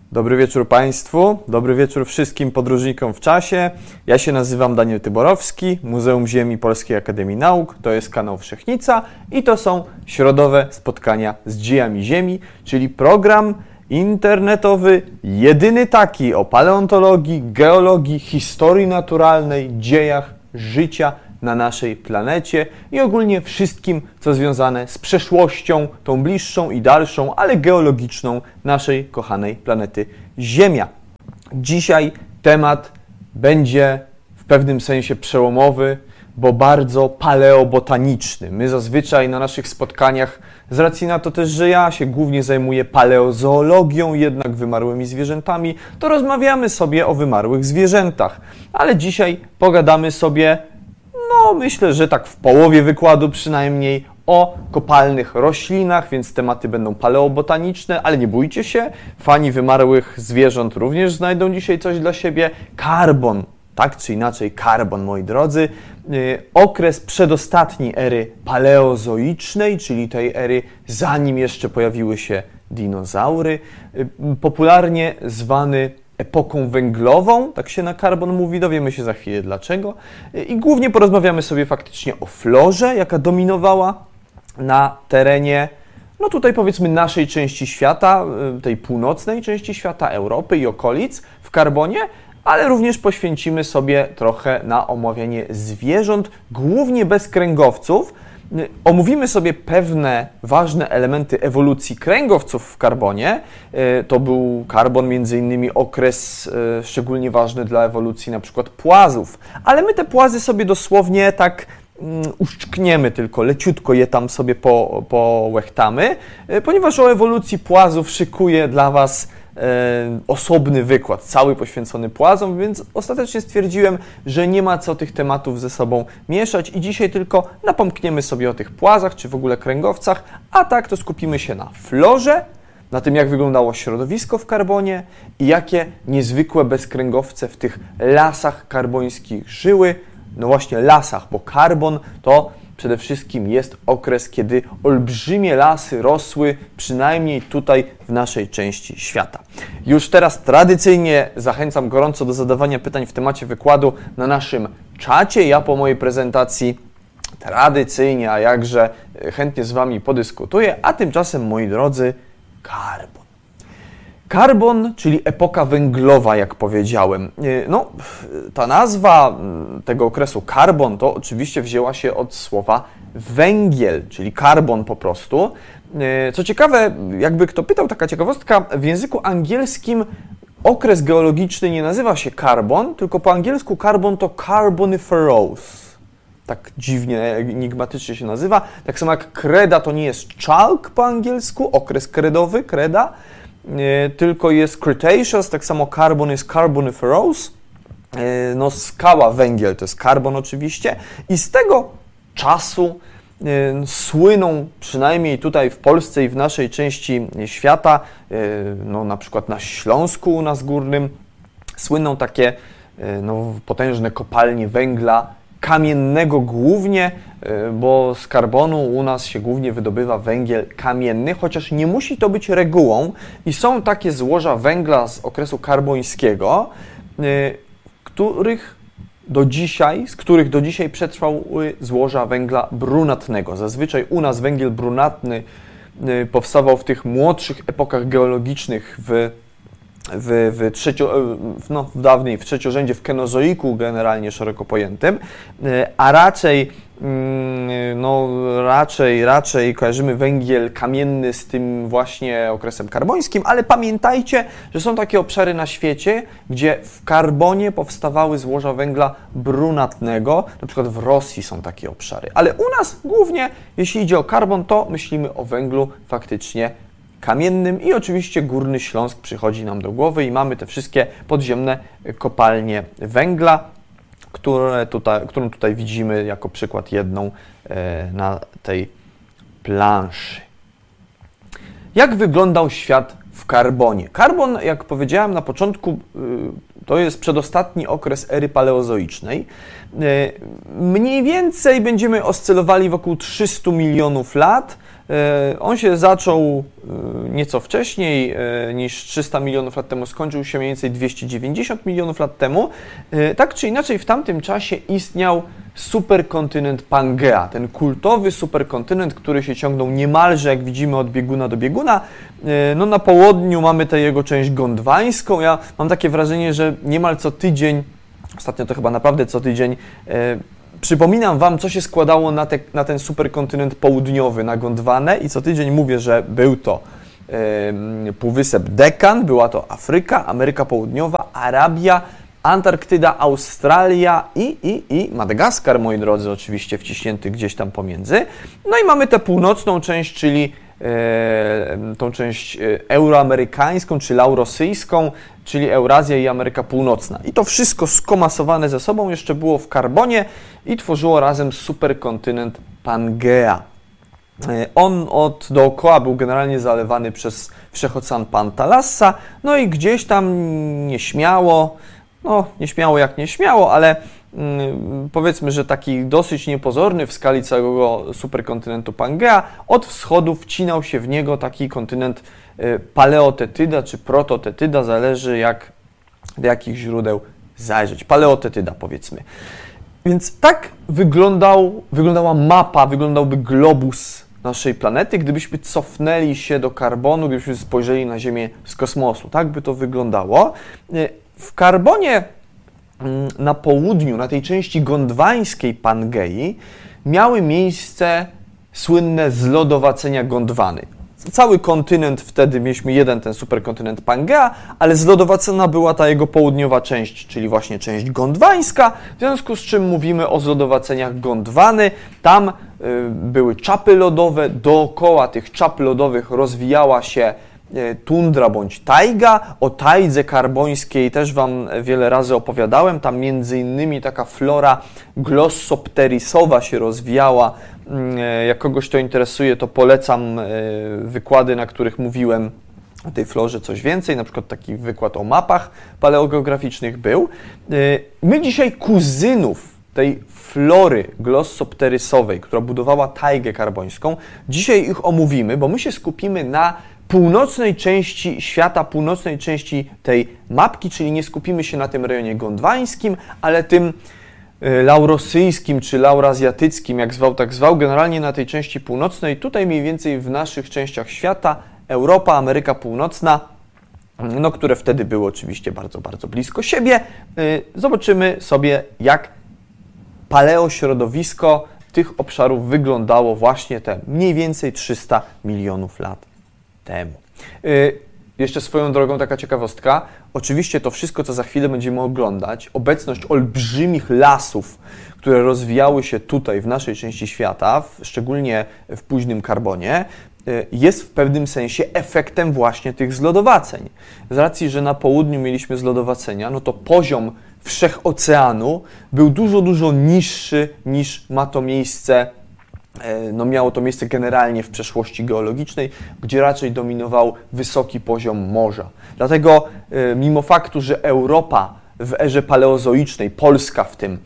Dobry wieczór Państwu, dobry wieczór wszystkim podróżnikom w czasie. Ja się nazywam Daniel Tyborowski, Muzeum Ziemi Polskiej Akademii Nauk, to jest kanał Wszechnica i to są środowe spotkania z dziejami Ziemi, czyli program internetowy, jedyny taki o paleontologii, geologii, historii naturalnej, dziejach życia na naszej planecie i ogólnie wszystkim, co związane z przeszłością, tą bliższą i dalszą, ale geologiczną naszej kochanej planety Ziemia. Dzisiaj temat będzie w pewnym sensie przełomowy, bo bardzo paleobotaniczny. My zazwyczaj na naszych spotkaniach, z racji na to też, że ja się głównie zajmuję paleozoologią, jednak wymarłymi zwierzętami, to rozmawiamy sobie o wymarłych zwierzętach. Ale dzisiaj pogadamy sobie, myślę, że tak w połowie wykładu przynajmniej, o kopalnych roślinach, więc tematy będą paleobotaniczne, ale nie bójcie się, fani wymarłych zwierząt również znajdą dzisiaj coś dla siebie. Karbon, tak czy inaczej karbon, moi drodzy, okres przedostatni ery paleozoicznej, czyli tej ery zanim jeszcze pojawiły się dinozaury, popularnie zwany epoką węglową, tak się na karbon mówi, dowiemy się za chwilę dlaczego. I głównie porozmawiamy sobie faktycznie o florze, jaka dominowała na terenie, tutaj powiedzmy naszej części świata, tej północnej części świata, Europy i okolic w karbonie, ale również poświęcimy sobie trochę na omawianie zwierząt, głównie bezkręgowców. Omówimy sobie pewne ważne elementy ewolucji kręgowców w karbonie. To był karbon m.in. okres szczególnie ważny dla ewolucji na przykład płazów. Ale my te płazy sobie dosłownie tak uszczkniemy tylko, leciutko je tam sobie połechtamy, ponieważ o ewolucji płazów szykuję dla Was osobny wykład, cały poświęcony płazom, więc ostatecznie stwierdziłem, że nie ma co tych tematów ze sobą mieszać i dzisiaj tylko napomkniemy sobie o tych płazach, czy w ogóle kręgowcach, a tak to skupimy się na florze, na tym, jak wyglądało środowisko w karbonie i jakie niezwykłe bezkręgowce w tych lasach karbońskich żyły. No właśnie lasach, bo karbon to przede wszystkim jest okres, kiedy olbrzymie lasy rosły, przynajmniej tutaj w naszej części świata. Już teraz tradycyjnie zachęcam gorąco do zadawania pytań w temacie wykładu na naszym czacie. Ja po mojej prezentacji tradycyjnie, a jakże chętnie z Wami podyskutuję, a tymczasem, moi drodzy, karbon. Karbon, czyli epoka węglowa, jak powiedziałem. Ta nazwa tego okresu karbon to oczywiście wzięła się od słowa węgiel, czyli karbon po prostu. Co ciekawe, jakby kto pytał, taka ciekawostka, w języku angielskim okres geologiczny nie nazywa się karbon, tylko po angielsku karbon to carboniferous. Tak dziwnie, enigmatycznie się nazywa. Tak samo jak kreda to nie jest chalk po angielsku, okres kredowy, kreda, tylko jest Cretaceous, tak samo carbon jest carboniferous, skała, węgiel to jest karbon oczywiście i z tego czasu słyną, przynajmniej tutaj w Polsce i w naszej części świata, na przykład na Śląsku u nas górnym, słyną takie potężne kopalnie węgla kamiennego głównie, bo z karbonu u nas się głównie wydobywa węgiel kamienny, chociaż nie musi to być regułą i są takie złoża węgla z okresu karbońskiego, z których do dzisiaj przetrwały złoża węgla brunatnego. Zazwyczaj u nas węgiel brunatny powstawał w tych młodszych epokach geologicznych w trzeciorzędzie, w kenozoiku generalnie szeroko pojętym, a raczej kojarzymy węgiel kamienny z tym właśnie okresem karbońskim, ale pamiętajcie, że są takie obszary na świecie, gdzie w karbonie powstawały złoża węgla brunatnego, na przykład w Rosji są takie obszary, ale u nas głównie, jeśli idzie o karbon, to myślimy o węglu faktycznie kamiennym i oczywiście Górny Śląsk przychodzi nam do głowy i mamy te wszystkie podziemne kopalnie węgla, którą tutaj widzimy jako przykład jedną na tej planszy. Jak wyglądał świat w karbonie? Karbon, jak powiedziałem na początku, to jest przedostatni okres ery paleozoicznej. Mniej więcej będziemy oscylowali wokół 300 milionów lat. On się zaczął nieco wcześniej niż 300 milionów lat temu, skończył się mniej więcej 290 milionów lat temu. Tak czy inaczej w tamtym czasie istniał superkontynent Pangea, ten kultowy superkontynent, który się ciągnął niemalże, jak widzimy, od bieguna do bieguna. No, na południu mamy tę jego część gondwańską. Ja mam takie wrażenie, że niemal co tydzień, ostatnio to chyba naprawdę co tydzień, przypominam Wam, co się składało na ten superkontynent południowy, na Gondwanę, i co tydzień mówię, że był to Półwysep Dekan, była to Afryka, Ameryka Południowa, Arabia, Antarktyda, Australia i Madagaskar, moi drodzy, oczywiście wciśnięty gdzieś tam pomiędzy. No i mamy tę północną część, czyli tą część euroamerykańską, czy laurosyjską, czyli Eurazja i Ameryka Północna. I to wszystko skomasowane ze sobą jeszcze było w karbonie i tworzyło razem superkontynent Pangea. On dookoła był generalnie zalewany przez wszechocean Pantalassa, no i gdzieś tam nieśmiało, jak nieśmiało, ale powiedzmy, że taki dosyć niepozorny w skali całego superkontynentu Pangea, od wschodu wcinał się w niego taki kontynent Paleotetyda czy Prototetyda, zależy do jakich źródeł zajrzeć. Paleotetyda, powiedzmy. Więc tak wyglądała mapa, wyglądałby globus naszej planety, gdybyśmy cofnęli się do karbonu, gdybyśmy spojrzeli na Ziemię z kosmosu. Tak by to wyglądało. W karbonie na południu, na tej części gondwańskiej Pangei, miały miejsce słynne zlodowacenia Gondwany. Cały kontynent, wtedy mieliśmy jeden ten superkontynent Pangea, ale zlodowacona była ta jego południowa część, czyli właśnie część gondwańska, w związku z czym mówimy o zlodowaceniach Gondwany. Tam były czapy lodowe, dookoła tych czap lodowych rozwijała się tundra bądź tajga. O tajdze karbońskiej też Wam wiele razy opowiadałem. Tam między innymi taka flora glossopterisowa się rozwijała. Jak kogoś to interesuje, to polecam wykłady, na których mówiłem o tej florze coś więcej. Na przykład taki wykład o mapach paleogeograficznych był. My dzisiaj kuzynów tej flory glossopterysowej, która budowała tajgę karbońską, dzisiaj ich omówimy, bo my się skupimy na północnej części świata, północnej części tej mapki, czyli nie skupimy się na tym rejonie gondwańskim, ale tym laurosyjskim czy laurazjatyckim, jak zwał, tak zwał, generalnie na tej części północnej, tutaj mniej więcej w naszych częściach świata, Europa, Ameryka Północna, no, które wtedy były oczywiście bardzo, bardzo blisko siebie. Zobaczymy sobie, jak paleośrodowisko tych obszarów wyglądało właśnie te mniej więcej 300 milionów lat temu. Jeszcze swoją drogą taka ciekawostka. Oczywiście to wszystko, co za chwilę będziemy oglądać, obecność olbrzymich lasów, które rozwijały się tutaj w naszej części świata, szczególnie w późnym karbonie, jest w pewnym sensie efektem właśnie tych zlodowaceń. Z racji, że na południu mieliśmy zlodowacenia, no to poziom wszechoceanu był dużo, dużo niższy niż ma to miejsce. Miało to miejsce generalnie w przeszłości geologicznej, gdzie raczej dominował wysoki poziom morza. Dlatego mimo faktu, że Europa w erze paleozoicznej, Polska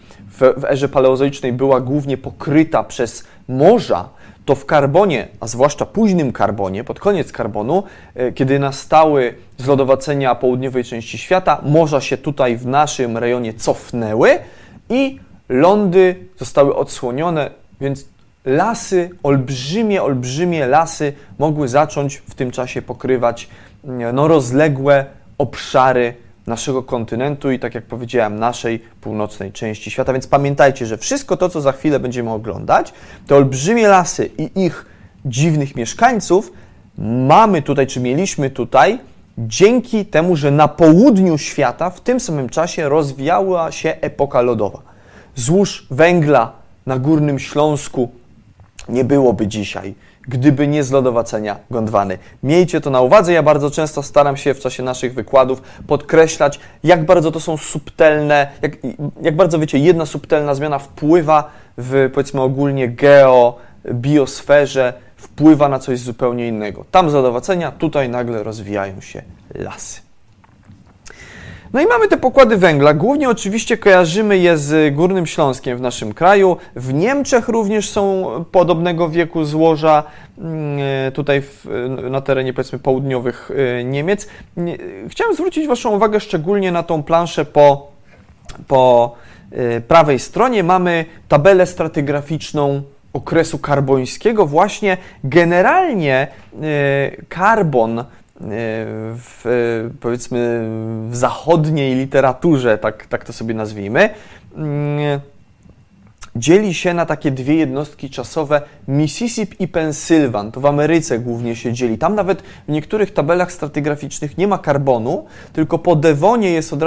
w erze paleozoicznej była głównie pokryta przez morza, to w karbonie, a zwłaszcza późnym karbonie, pod koniec karbonu, kiedy nastały zlodowacenia południowej części świata, morza się tutaj w naszym rejonie cofnęły i lądy zostały odsłonione, więc lasy, olbrzymie lasy mogły zacząć w tym czasie pokrywać rozległe obszary naszego kontynentu i, tak jak powiedziałem, naszej północnej części świata. Więc pamiętajcie, że wszystko to, co za chwilę będziemy oglądać, te olbrzymie lasy i ich dziwnych mieszkańców mamy tutaj, czy mieliśmy tutaj, dzięki temu, że na południu świata w tym samym czasie rozwijała się epoka lodowa. Złóż węgla na Górnym Śląsku nie byłoby dzisiaj, gdyby nie zlodowacenia Gondwany. Miejcie to na uwadze. Ja bardzo często staram się w czasie naszych wykładów podkreślać, jak bardzo to są subtelne, jak bardzo, wiecie, jedna subtelna zmiana wpływa w, powiedzmy, ogólnie biosferze, wpływa na coś zupełnie innego. Tam zlodowacenia, tutaj nagle rozwijają się lasy. No i mamy te pokłady węgla. Głównie oczywiście kojarzymy je z Górnym Śląskiem w naszym kraju. W Niemczech również są podobnego wieku złoża, tutaj na terenie powiedzmy południowych Niemiec. Chciałem zwrócić Waszą uwagę szczególnie na tą planszę po prawej stronie. Mamy tabelę stratygraficzną okresu karbońskiego. Właśnie generalnie karbon powiedzmy w zachodniej literaturze, tak to sobie nazwijmy, dzieli się na takie dwie jednostki czasowe, Mississippi i Pensylwan. To w Ameryce głównie się dzieli. Tam nawet w niektórych tabelach stratygraficznych nie ma karbonu, tylko po Devonie jest od razu